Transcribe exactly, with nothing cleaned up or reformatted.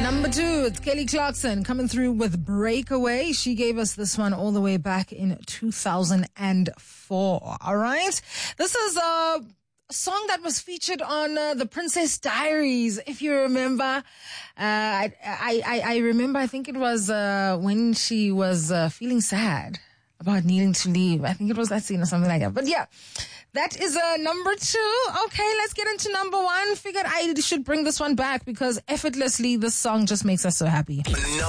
Number two, it's Kelly Clarkson coming through with Breakaway. She gave us this one all the way back in two thousand four. All right. This is a song that was featured on uh, The Princess Diaries, if you remember. Uh, I, I, I remember, I think it was uh, when she was uh, feeling sad about needing to leave. I think it was that scene or something like that. But yeah, that is uh, number two. Okay, let's get into number one. Figured I should bring this one back because effortlessly this song just makes us so happy.